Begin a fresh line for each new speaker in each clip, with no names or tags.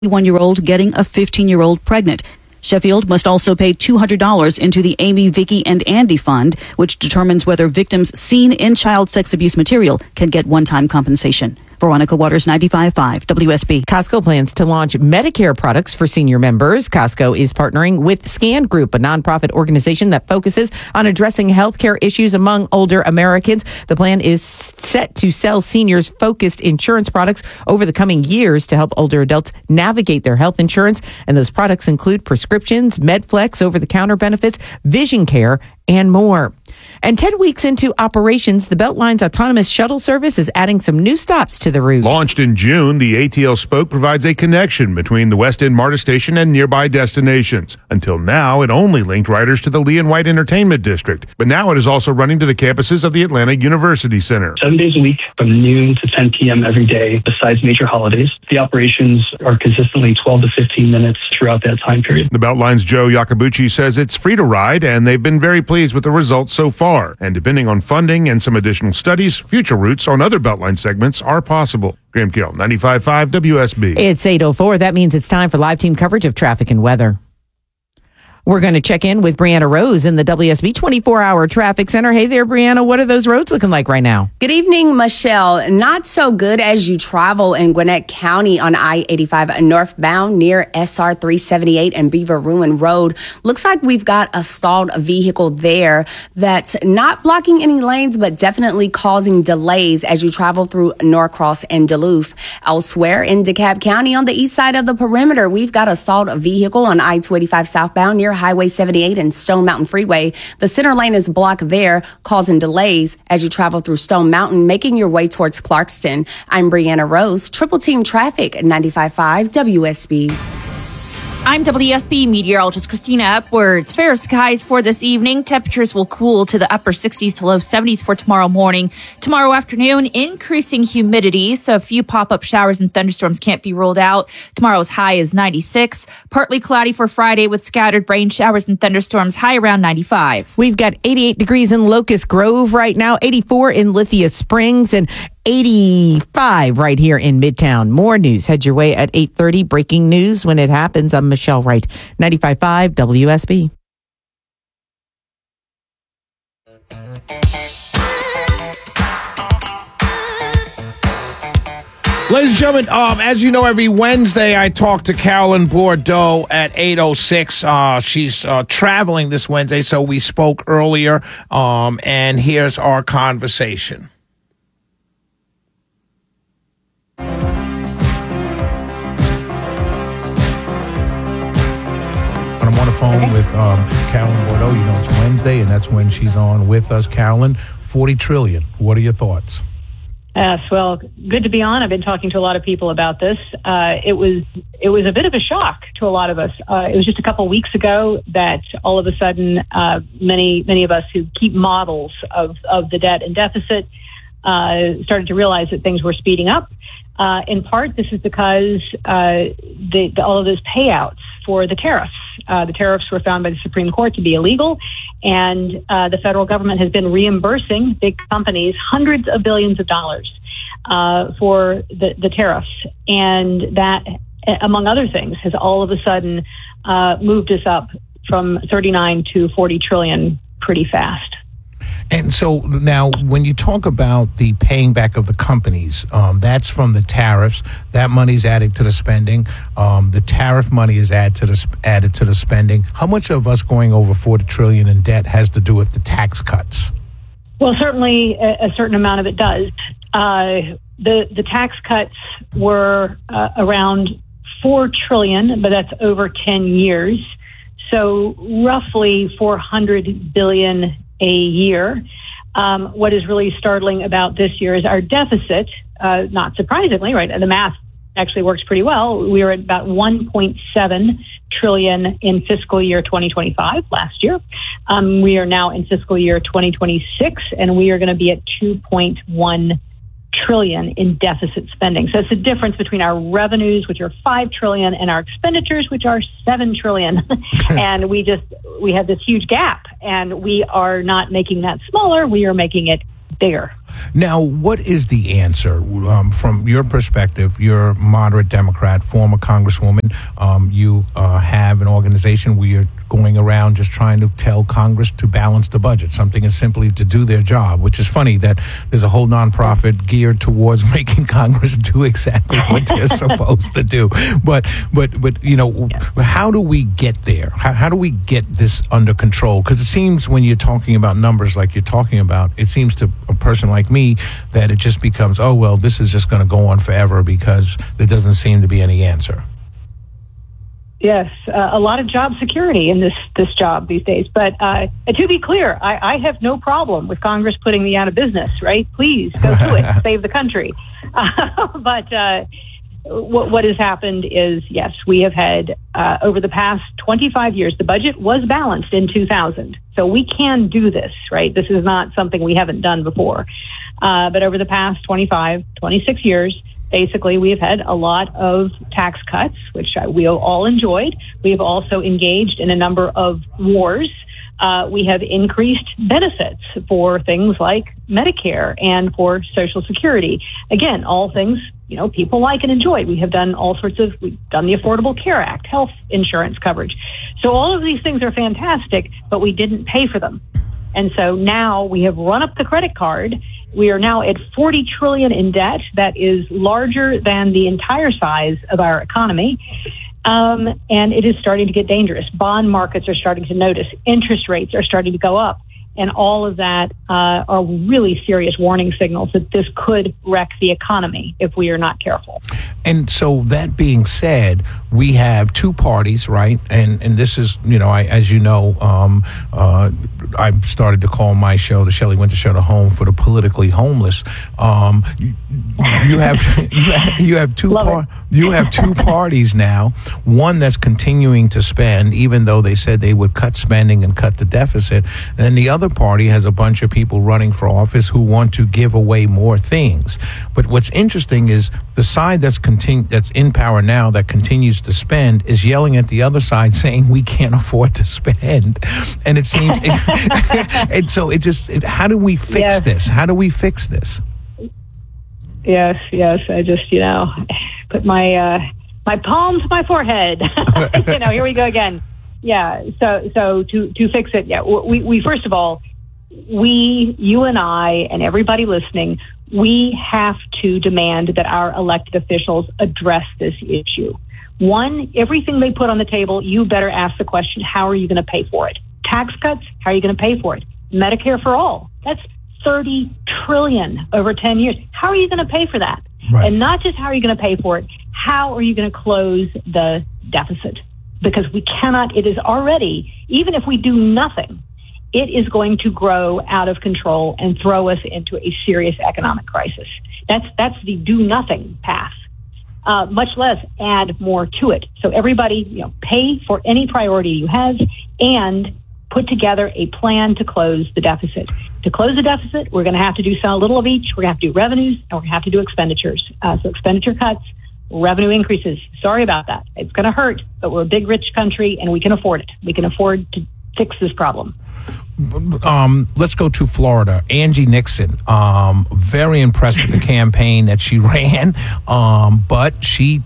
21-year-old getting a 15-year-old pregnant. Sheffield must also pay $200 into the Amy, Vicky, and Andy Fund, which determines whether victims seen in child sex abuse material can get one-time compensation. Veronica Waters, 95.5 WSB.
Costco plans to launch Medicare products for senior members. Costco is partnering with Scan Group, a nonprofit organization that focuses on addressing healthcare issues among older Americans. The plan is set to sell seniors-focused insurance products over the coming years to help older adults navigate their health insurance. And those products include prescriptions, MedFlex, over-the-counter benefits, vision care, and more. And 10 weeks into operations, the Beltline's autonomous shuttle service is adding some new stops to the route.
Launched in June, the ATL Spoke provides a connection between the West End MARTA station and nearby destinations. Until now, it only linked riders to the Lee and White Entertainment District, but now it is also running to the campuses of the Atlanta University Center.
7 days a week from noon to 10 p.m. every day, besides major holidays. The operations are consistently 12 to 15 minutes throughout that time period.
The Beltline's Joe Yakabuchi says it's free to ride, and they've been very pleased with the results so far. And depending on funding and some additional studies, future routes on other Beltline segments are possible. Graham Kill, 95.5 WSB.
It's 8:04. That means it's time for live team coverage of traffic and weather. We're going to check in with Brianna Rose in the WSB 24-hour traffic center. Hey there, Brianna. What are those roads looking like right now?
Good evening, Michelle. Not so good as you travel in Gwinnett County on I-85 northbound near SR 378 and Beaver Ruin Road. Looks like we've got a stalled vehicle there that's not blocking any lanes, but definitely causing delays as you travel through Norcross and Duluth. Elsewhere in DeKalb County on the east side of the perimeter, we've got a stalled vehicle on I-285 southbound near Highway 78 and Stone Mountain Freeway. The center lane is blocked there, causing delays as you travel through Stone Mountain, making your way towards Clarkston. I'm Brianna Rose, Triple Team Traffic at 95.5 WSB.
I'm WSB meteorologist Christina Upwards. Fair skies for this evening. Temperatures will cool to the upper 60s to low 70s for tomorrow morning. Tomorrow afternoon, increasing humidity, so a few pop-up showers and thunderstorms can't be ruled out. Tomorrow's high is 96. Partly cloudy for Friday with scattered rain showers and thunderstorms, high around 95.
We've got 88 degrees in Locust Grove right now, 84 in Lithia Springs, and 85 right here in Midtown. More news head your way at 8:30. Breaking news when it happens. I'm Michelle Wright, 95.5 WSB.
Ladies and gentlemen, as you know, every Wednesday I talk to Carolyn Bordeaux at 8:06. She's traveling this Wednesday, so we spoke earlier, and here's our conversation. I'm on the phone with Carolyn Bordeaux. You know, it's Wednesday, and that's when she's on with us. Carolyn, 40 trillion. What are your thoughts?
Yes, well, good to be on. I've been talking to a lot of people about this. It was a bit of a shock to a lot of us. It was just a couple weeks ago that all of a sudden, many of us who keep models of the debt and deficit started to realize that things were speeding up. In part, this is because all of those payouts for the tariffs. The tariffs were found by the Supreme Court to be illegal, and the federal government has been reimbursing big companies hundreds of billions of dollars for the tariffs. And that, among other things, has all of a sudden moved us up from 39 to 40 trillion pretty fast.
And so now when you talk about the paying back of the companies, that's from the tariffs. That money's added to the spending. The tariff money is added to the spending. How much of us going over 40 trillion in debt has to do with the tax cuts?
Well, certainly a certain amount of it does. The tax cuts were around 4 trillion, but that's over 10 years. So roughly 400 billion a year. What is really startling about this year is our deficit, not surprisingly, right? The math actually works pretty well. We were at about 1.7 trillion in fiscal year 2025 last year. We are now in fiscal year 2026, and we are going to be at 2.1 trillion in deficit spending. So it's the difference between our revenues, which are 5 trillion, and our expenditures, which are 7 trillion. And we have this huge gap, and we are not making that smaller. We are making it bigger.
Now, what is the answer from your perspective? You're a moderate Democrat, former Congresswoman. You have an organization where you're going around just trying to tell Congress to balance the budget, something as simply to do their job, which is funny that there's a whole nonprofit geared towards making Congress do exactly what they're supposed to do. But how do we get there? How do we get this under control? Because it seems when you're talking about numbers like you're talking about, it seems to a person like me that it just becomes, oh, well, this is just going to go on forever because there doesn't seem to be any answer.
Yes, a lot of job security in this job these days. But to be clear, I have no problem with Congress putting me out of business, right? Please go do it, save the country. But what has happened is, yes, we have had, over the past 25 years, the budget was balanced in 2000. So we can do this, right? This is not something we haven't done before. But over the past 26 years, basically, we have had a lot of tax cuts, which we all enjoyed. We have also engaged in a number of wars. We have increased benefits for things like Medicare and for Social Security. Again, all things, people like and enjoy. We have done we've done the Affordable Care Act, health insurance coverage. So all of these things are fantastic, but we didn't pay for them. And so now we have run up the credit card. We are now at $40 trillion in debt. That is larger than the entire size of our economy. And it is starting to get dangerous. Bond markets are starting to notice. Interest rates are starting to go up. And all of that are really serious warning signals that this could wreck the economy if we are not careful.
And so that being said, we have two parties, right? And this is, as you know, I started to call my show, the Shelley Winter Show, the home for the politically homeless. You have two parties now. One that's continuing to spend, even though they said they would cut spending and cut the deficit. And the other party has a bunch of people running for office who want to give away more things. But what's interesting is the side that's in power now that continues to spend is yelling at the other side saying we can't afford to spend. And it seems and so how do we fix this? How do we fix this?
Yes. I just, put my palm to my forehead. Here we go again. Yeah. So to fix it, we first of all, you and I and everybody listening, we have to demand that our elected officials address this issue. One, everything they put on the table, you better ask the question, how are you going to pay for it? Tax cuts, how are you going to pay for it? Medicare for all, that's $30 trillion over 10 years. How are you going to pay for that? Right. And not just how are you going to pay for it, how are you going to close the deficit? Because we cannot, it is already, even if we do nothing, it is going to grow out of control and throw us into a serious economic crisis. That's the do nothing path. Much less add more to it. So everybody, pay for any priority you have and put together a plan to close the deficit. To close the deficit, we're going to have to do a little of each. We're going to have to do revenues and we're going to have to do expenditures. So expenditure cuts, revenue increases. Sorry about that. It's going to hurt, but we're a big, rich country and we can afford it. We can afford to fix this problem.
Let's go to Florida. Angie Nixon, very impressed with the campaign that she ran, but she's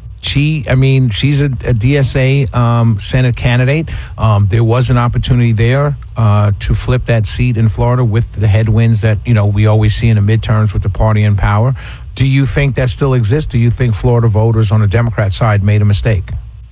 a DSA Senate candidate. There was an opportunity there to flip that seat in Florida with the headwinds that we always see in the midterms with the party in power. Do you think that still exists? Do you think Florida voters on the Democrat side made a mistake?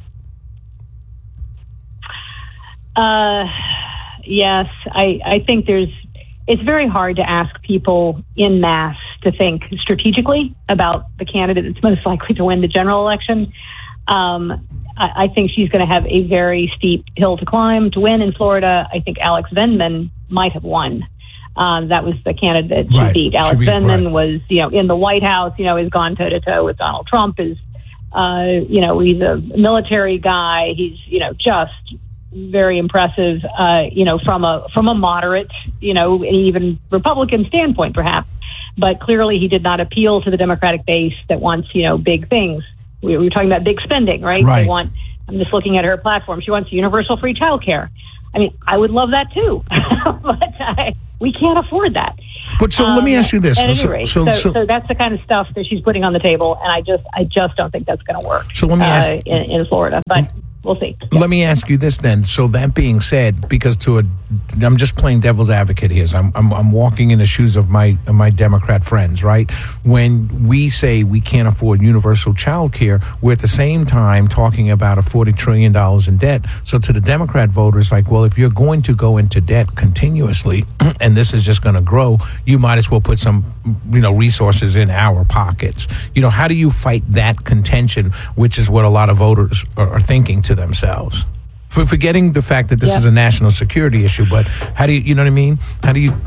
Yes, I think it's very hard to ask people en masse to think strategically about the candidate that's most likely to win the general election. I think she's going to have a very steep hill to climb to win in Florida. I think Alex Vindman might have won. That was the candidate she beat. Alex Vindman was, in the White House, has gone toe to toe with Donald Trump. He's a military guy. He's, just very impressive, from a moderate, even Republican standpoint, perhaps. But clearly he did not appeal to the Democratic base that wants, big things. We were talking about big spending, right? They want, I'm just looking at her platform. She wants universal free childcare. I mean, I would love that too, but we can't afford that.
But so let me ask you this.
At any rate, so that's the kind of stuff that she's putting on the table, and I just don't think that's going to work.
So let me ask
in Florida, but we'll see.
Let me ask you this then. So that being said, because I'm just playing devil's advocate here. So I'm walking in the shoes of my Democrat friends, right? When we say we can't afford universal child care, we're at the same time talking about a $40 trillion in debt. So to the Democrat voters, like, well, if you're going to go into debt continuously and this is just going to grow, you might as well put some, resources in our pockets. How do you fight that contention, which is what a lot of voters are thinking to themselves? For forgetting the fact that this is a national security issue, but how do you know what I mean? How do you?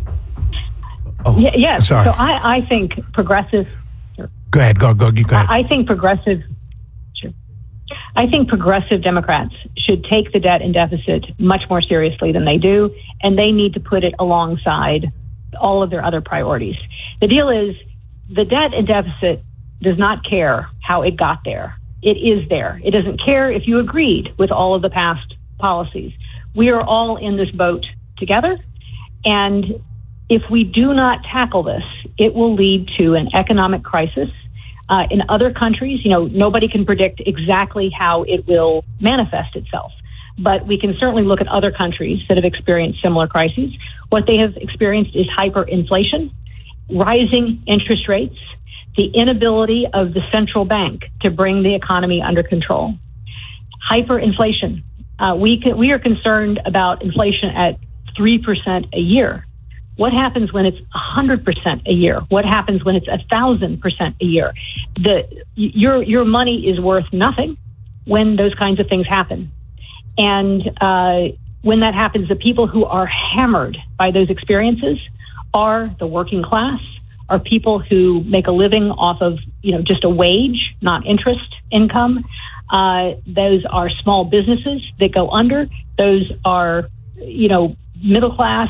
Yes.
Sorry.
So I think progressive.
Go ahead. Go ahead.
I think progressive. Sure. I think progressive Democrats should take the debt and deficit much more seriously than they do, and they need to put it alongside all of their other priorities. The deal is the debt and deficit does not care how it got there. It is there. It doesn't care if you agreed with all of the past policies. We are all in this boat together. And if we do not tackle this, it will lead to an economic crisis. In other countries, nobody can predict exactly how it will manifest itself. But we can certainly look at other countries that have experienced similar crises. What they have experienced is hyperinflation, rising interest rates, the inability of the central bank to bring the economy under control. Hyperinflation. We are concerned about inflation at 3% a year. What happens when it's 100% a year? What happens when it's 1,000% a year? Your money is worth nothing when those kinds of things happen. And when that happens, the people who are hammered by those experiences are the working class, are people who make a living off of, just a wage, not interest income. Those are small businesses that go under. Those are, middle class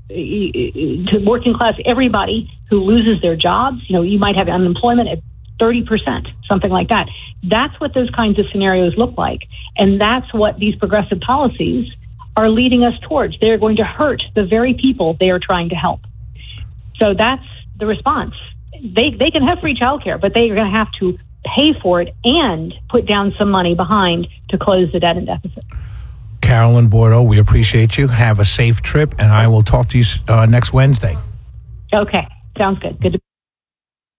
to working class, everybody who loses their jobs. You might have unemployment at 30%, something like that. That's what those kinds of scenarios look like. And that's what these progressive policies are leading us towards. They're going to hurt the very people they are trying to help. So that's the response. They can have free childcare, but they are going to have to pay for it and put down some money behind to close the debt and deficit.
Carolyn Bourdeaux, we appreciate you. Have a safe trip, and I will talk to you next Wednesday.
Okay, sounds good. Good to